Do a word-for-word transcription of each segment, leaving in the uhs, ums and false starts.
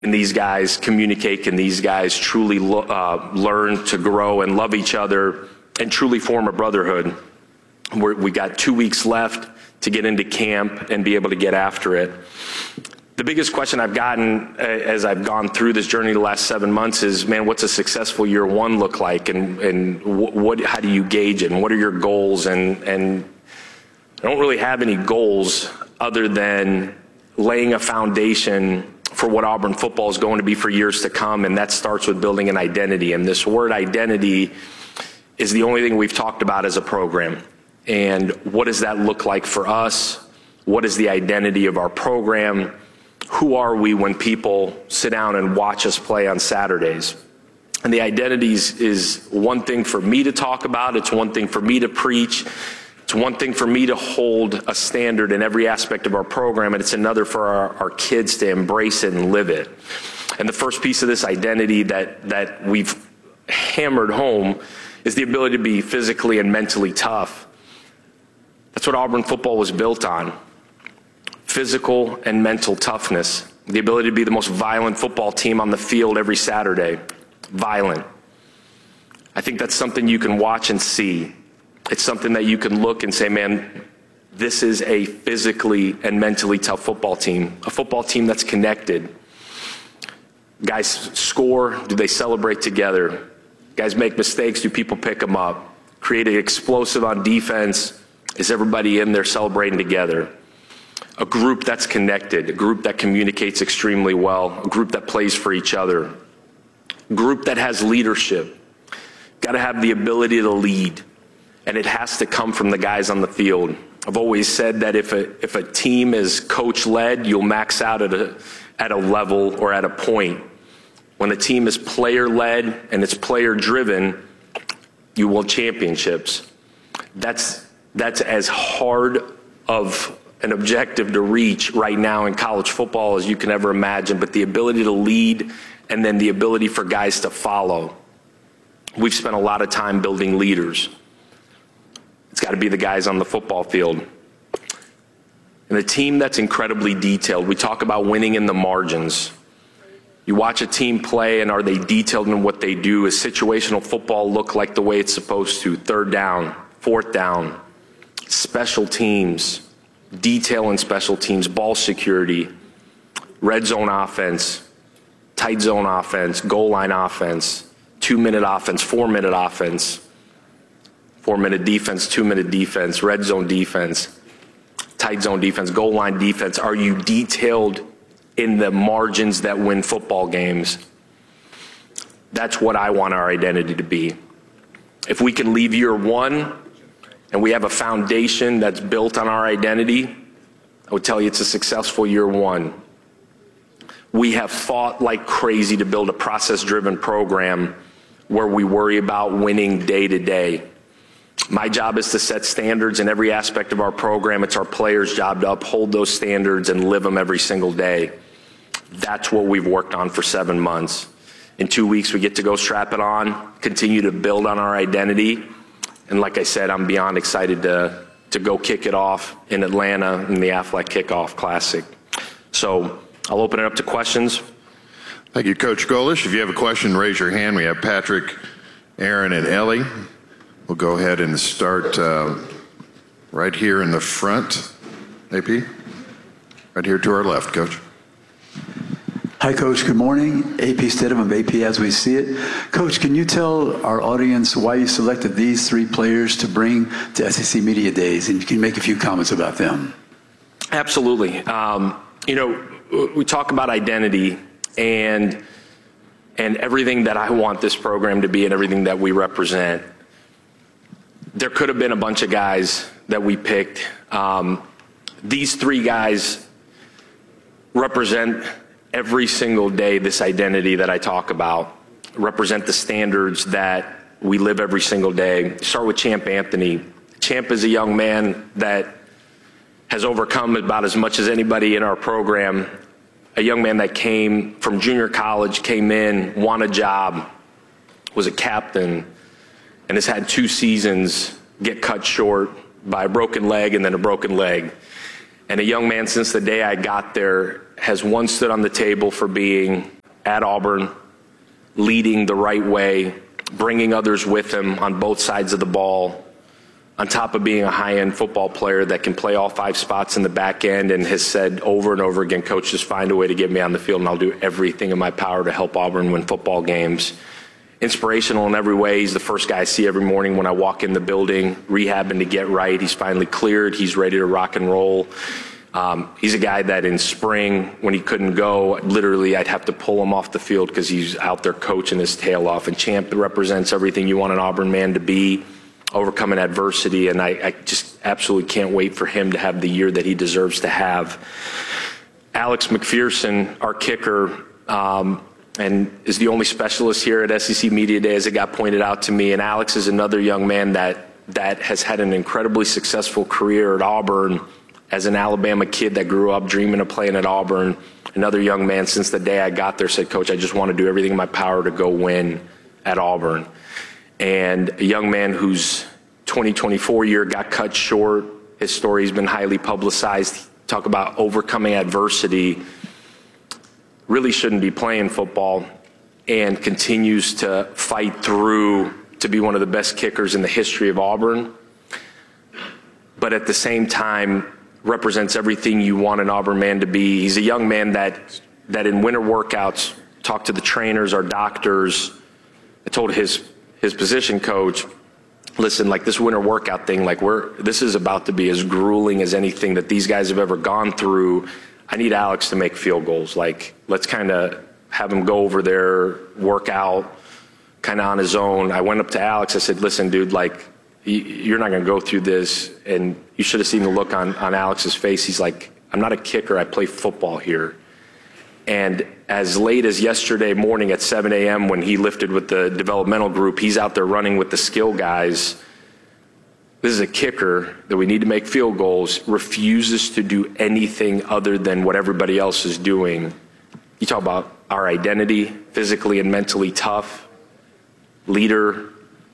Can these guys communicate? Can these guys truly uh, learn to grow and love each other and truly form a brotherhood? We're, we got two weeks left to get into camp and be able to get after it. The biggest question I've gotten uh, as I've gone through this journey the last seven months is, man, what's a successful year one look like, and and what, how do you gauge it, and what are your goals? And and I don't really have any goals other than laying a foundation for what Auburn football is going to be for years to come, and that starts with building an identity. And this word identity is the only thing we've talked about as a program. And what does that look like for us? What is the identity of our program? Who are we when people sit down and watch us play on Saturdays? And the identities is one thing for me to talk about. It's one thing for me to preach. It's one thing for me to hold a standard in every aspect of our program, and it's another for our, our kids to embrace it and live it. And the first piece of this identity that, that we've hammered home is the ability to be physically and mentally tough. That's what Auburn football was built on. Physical and mental toughness. The ability to be the most violent football team on the field every Saturday. Violent. I think that's something you can watch and see. It's something that you can look and say, man, this is a physically and mentally tough football team. A football team that's connected. Guys score, do they celebrate together? Guys make mistakes, do people pick them up? Create an explosive on defense. Is everybody in there celebrating together? A group that's connected, a group that communicates extremely well, a group that plays for each other, a group that has leadership. Got to have the ability to lead. And it has to come from the guys on the field. I've always said that if a, if a team is coach-led, you'll max out at a, at a level or at a point. When the team is player-led and it's player-driven, you will championships. That's, that's as hard of an objective to reach right now in college football as you can ever imagine, but the ability to lead and then the ability for guys to follow. We've spent a lot of time building leaders. It's got to be the guys on the football field. And a team that's incredibly detailed. We talk about winning in the margins. You watch a team play, and are they detailed in what they do? Is situational football look like the way it's supposed to? Third down, fourth down, special teams, detail in special teams, ball security, red zone offense, tight zone offense, goal line offense, two-minute offense, four-minute offense, four-minute defense, two-minute defense, red zone defense, tight zone defense, goal line defense. Are you detailed in the margins that win football games? That's what I want our identity to be. If we can leave year one and we have a foundation that's built on our identity, I would tell you it's a successful year one. We have fought like crazy to build a process-driven program where we worry about winning day to day. My job is to set standards in every aspect of our program. It's our players' job to uphold those standards and live them every single day. That's what we've worked on for seven months. In two weeks, we get to go strap it on, continue to build on our identity. And like I said, I'm beyond excited to, to go kick it off in Atlanta in the Aflac Kickoff Classic. So I'll open it up to questions. Thank you, Coach Golesh. If you have a question, raise your hand. We have Patrick, Aaron, and Ellie. We'll go ahead and start uh, right here in the front. A P, right here to our left, Coach. Hi, Coach. Good morning. A P Stidham of A P As We See It. Coach, can you tell our audience why you selected these three players to bring to S E C Media Days, and you can make a few comments about them? Absolutely. Um, you know, we talk about identity and and everything that I want this program to be and everything that we represent. There could have been a bunch of guys that we picked. Um, these three guys represent every single day this identity that I talk about, represent the standards that we live every single day. Start with Champ Anthony. Champ is a young man that has overcome about as much as anybody in our program. A young man that came from junior college, came in, won a job, was a captain, and has had two seasons get cut short by a broken leg and then a broken leg. And a young man since the day I got there has one stood on the table for being at Auburn, leading the right way, bringing others with him on both sides of the ball, on top of being a high-end football player that can play all five spots in the back end, and has said over and over again, Coach, just find a way to get me on the field and I'll do everything in my power to help Auburn win football games. Inspirational in every way. He's the first guy I see every morning when I walk in the building, rehabbing to get right. He's finally cleared. He's ready to rock and roll. Um, he's a guy that in spring, when he couldn't go, literally I'd have to pull him off the field because he's out there coaching his tail off. And Champ represents everything you want an Auburn man to be, overcoming adversity, and I, I just absolutely can't wait for him to have the year that he deserves to have. Alex McPherson, our kicker, um, and is the only specialist here at S E C Media Day, as it got pointed out to me. And Alex is another young man that that has had an incredibly successful career at Auburn as an Alabama kid that grew up dreaming of playing at Auburn. Another young man, since the day I got there, said, Coach, I just want to do everything in my power to go win at Auburn. And a young man whose twenty twenty-four year got cut short. His story has been highly publicized. Talk about overcoming adversity. Really shouldn't be playing football and continues to fight through to be one of the best kickers in the history of Auburn. But at the same time, represents everything you want an Auburn man to be. He's a young man that, that in winter workouts, talked to the trainers, our doctors. I told his, his position coach, listen, like this winter workout thing, like we're, this is about to be as grueling as anything that these guys have ever gone through. I need Alex to make field goals. Like, let's kind of have him go over there, work out, kind of on his own. I went up to Alex. I said, listen, dude, like, you're not going to go through this. And you should have seen the look on, on Alex's face. He's like, I'm not a kicker. I play football here. And as late as yesterday morning at seven a m when he lifted with the developmental group, he's out there running with the skill guys. This is a kicker that we need to make field goals, refuses to do anything other than what everybody else is doing. You talk about our identity, physically and mentally tough, leader.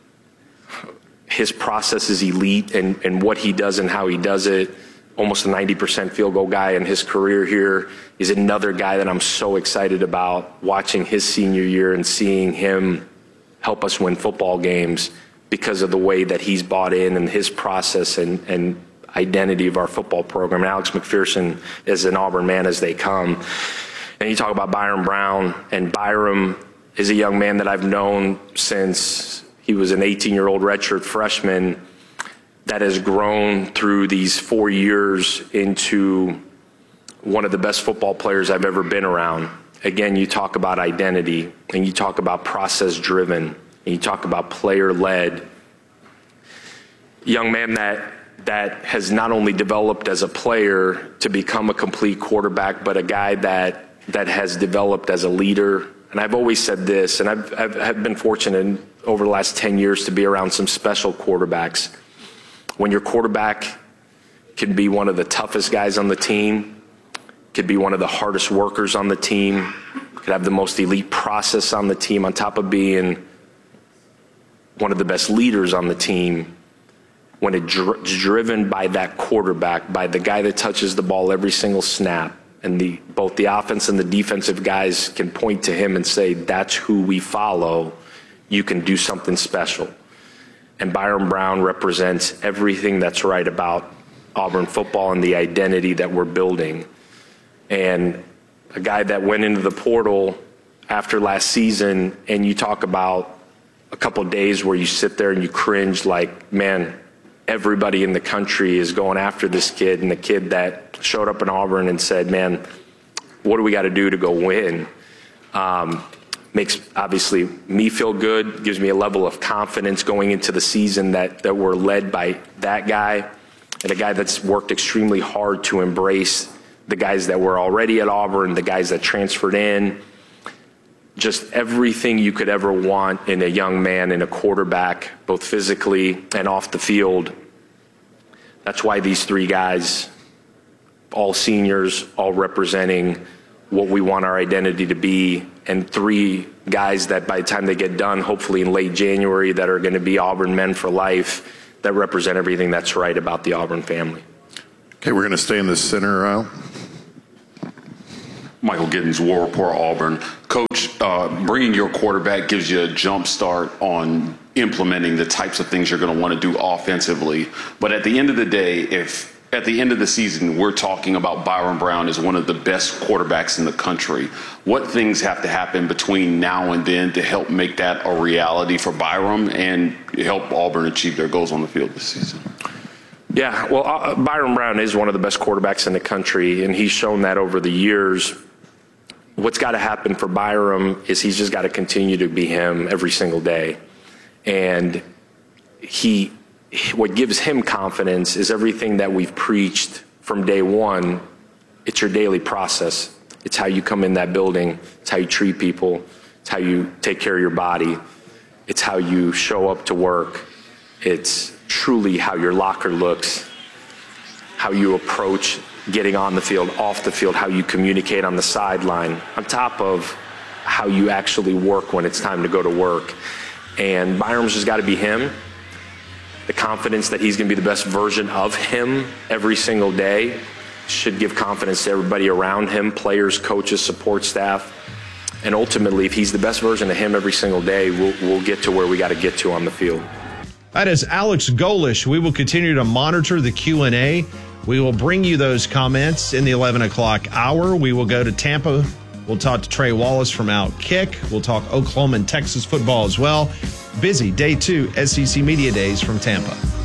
His process is elite, and, and what he does and how he does it. Almost a ninety percent field goal guy in his career here. Is another guy that I'm so excited about watching his senior year and seeing him help us win football games because of the way that he's bought in and his process and, and identity of our football program. And Alex McPherson is an Auburn man as they come. And you talk about Byron Brown, and Byron is a young man that I've known since he was an eighteen-year-old redshirt freshman that has grown through these four years into one of the best football players I've ever been around. Again, you talk about identity, and you talk about process-driven, and you talk about player-led. Young man that that has not only developed as a player to become a complete quarterback, but a guy that that has developed as a leader. And I've always said this, and I've, I've, I've been fortunate over the last ten years to be around some special quarterbacks. When your quarterback can be one of the toughest guys on the team, could be one of the hardest workers on the team, could have the most elite process on the team, on top of being one of the best leaders on the team, when it's dr- driven by that quarterback, by the guy that touches the ball every single snap, and the, both the offense and the defensive guys can point to him and say, that's who we follow, you can do something special. And Byron Brown represents everything that's right about Auburn football and the identity that we're building. And a guy that went into the portal after last season, and you talk about a couple of days where you sit there and you cringe like, man, everybody in the country is going after this kid, and the kid that showed up in Auburn and said, man, what do we got to do to go win? Um, makes, obviously, me feel good, gives me a level of confidence going into the season that, that we're led by that guy, and a guy that's worked extremely hard to embrace the guys that were already at Auburn, the guys that transferred in, just everything you could ever want in a young man, in a quarterback, both physically and off the field. That's why these three guys, all seniors, all representing what we want our identity to be, and three guys that by the time they get done, hopefully in late January, that are going to be Auburn men for life, that represent everything that's right about the Auburn family. Okay, we're going to stay in the center aisle. Michael Giddens, War Report, Auburn. Coach, uh, bringing your quarterback gives you a jump start on implementing the types of things you're going to want to do offensively. But at the end of the day, if at the end of the season we're talking about Byrum Brown as one of the best quarterbacks in the country, what things have to happen between now and then to help make that a reality for Byrum and help Auburn achieve their goals on the field this season? Yeah, well, uh, Byrum Brown is one of the best quarterbacks in the country, and he's shown that over the years. What's got to happen for Byrum is he's just got to continue to be him every single day. And he, what gives him confidence is everything that we've preached from day one. It's your daily process. It's how you come in that building. It's how you treat people. It's how you take care of your body. It's how you show up to work. It's truly how your locker looks, how you approach getting on the field, off the field, how you communicate on the sideline, on top of how you actually work when it's time to go to work. And Byrum's just got to be him. The confidence that he's going to be the best version of him every single day should give confidence to everybody around him, players, coaches, support staff. And ultimately, if he's the best version of him every single day, we'll, we'll get to where we got to get to on the field. That is Alex Golesh. We will continue to monitor the Q and A. We will bring you those comments in the eleven o'clock hour. We will go to Tampa. We'll talk to Trey Wallace from Outkick. We'll talk Oklahoma and Texas football as well. Busy day two S E C Media Days from Tampa.